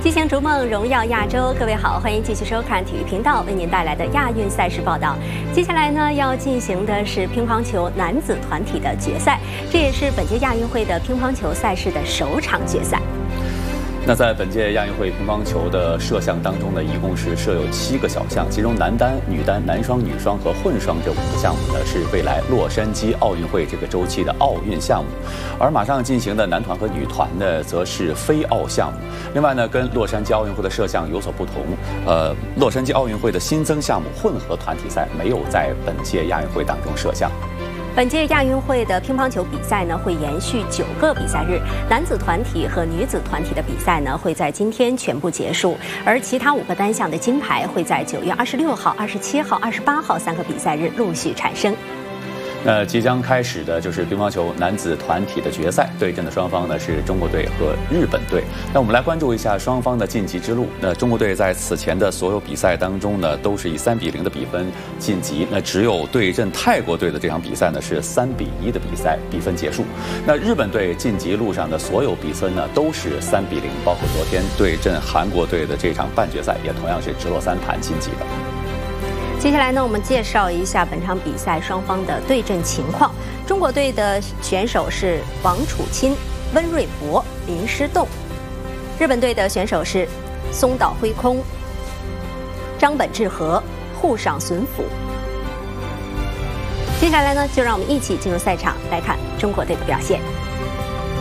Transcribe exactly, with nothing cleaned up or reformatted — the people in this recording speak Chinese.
激情逐梦，荣耀亚洲。各位好，欢迎继续收看体育频道为您带来的亚运赛事报道。接下来呢，要进行的是乒乓球男子团体的决赛，这也是本届亚运会的乒乓球赛事的首场决赛。 那在本届亚运会乒乓球的设项当中呢，一共是设有七个小项，其中男单、女单、男双、女双和混双这五个项目呢，是未来洛杉矶奥运会这个周期的奥运项目。而马上进行的男团和女团呢，则是非奥项目。另外呢，跟洛杉矶奥运会的设项有所不同，呃，洛杉矶奥运会的新增项目混合团体赛没有在本届亚运会当中设项。 本届亚运会的乒乓球比赛呢，会延续九个比赛日，男子团体和女子团体的比赛呢，会在今天全部结束，而其他五个单项的金牌会在九月二十六号、二十七号、二十八号三个比赛日陆续产生。 那即将开始的就是乒乓球男子团体的决赛，对阵的双方呢是中国队和日本队。那我们来关注一下双方的晋级之路。那中国队在此前的所有比赛当中呢，都是以三比零的比分晋级。那只有对阵泰国队的这场比赛呢是三比一的比赛比分结束。那日本队晋级路上的所有比分呢都是三比零，包括昨天对阵韩国队的这场半决赛，也同样是直落三盘晋级的。 接下来呢，我们介绍一下本场比赛双方的对阵情况。中国队的选手是王楚钦、温瑞博、林诗栋；日本队的选手是松岛辉空、张本智和、户上隼辅。接下来呢，就让我们一起进入赛场来看中国队的表现。